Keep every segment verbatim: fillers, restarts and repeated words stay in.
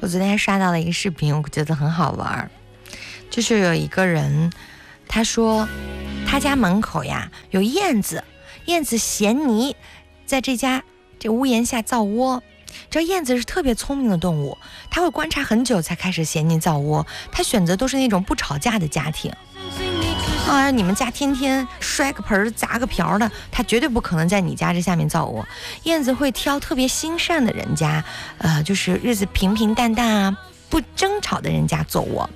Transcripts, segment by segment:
我昨天还刷到了一个视频，我觉得很好玩，就是有一个人，他说他家门口呀有燕子，燕子衔泥在这家这屋檐下造窝。这燕子是特别聪明的动物，它会观察很久才开始衔泥造窝，它选择都是那种不吵架的家庭。啊，你们家天天摔个盆砸个瓢的，它绝对不可能在你家这下面造窝。燕子会挑特别心善的人家，呃，就是日子平平淡淡啊，不争吵的人家做窝。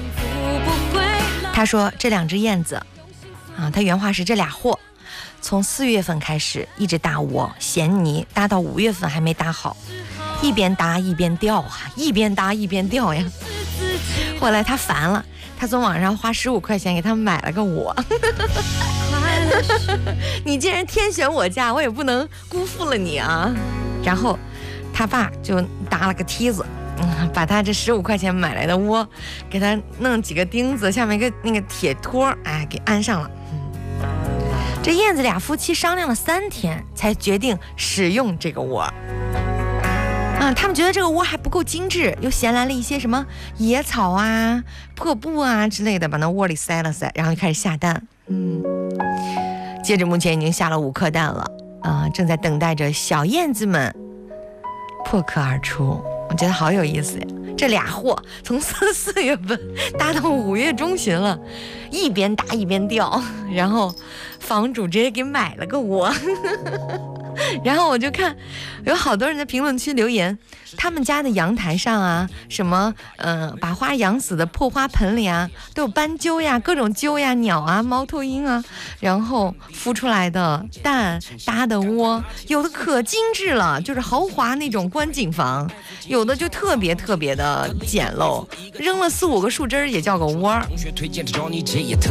他说这两只燕子啊，他原话是这俩货从四月份开始一直搭窝衔泥，搭到五月份还没搭好，一边搭一边掉啊，一边搭一边掉呀。后来他烦了，他从网上花十五块钱给他们买了个窝。你既然天选我家，我也不能辜负了你啊。然后他爸就搭了个梯子，嗯，把他这十五块钱买来的窝给他弄几个钉子，下面一个那个铁托，哎，给安上了。嗯，这燕子俩夫妻商量了三天，才决定使用这个窝。啊，他们觉得这个窝还不够精致，又衔来了一些什么野草啊、破布啊之类的，把那窝里塞了塞，然后就开始下蛋。嗯，截止目前已经下了五颗蛋了，啊，正在等待着小燕子们破壳而出。我觉得好有意思呀！这俩货从四四月份搭到五月中旬了，一边搭一边掉，然后房主直接给买了个窝。然后我就看有好多人在评论区留言，他们家的阳台上啊，什么呃把花养死的破花盆里啊，都有斑鸠呀、各种鸠呀、鸟啊、猫头鹰啊，然后孵出来的蛋搭的窝，有的可精致了，就是豪华那种观景房，有的就特别特别的简陋，扔了四五个树枝也叫个窝。